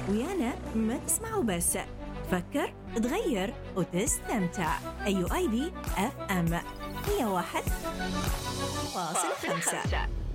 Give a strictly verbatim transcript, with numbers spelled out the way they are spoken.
ويانا ما تسمعوا بس، فكر تغير وتستمتع. أيو آي دي أف أم مية وواحد فاصلة خمسة.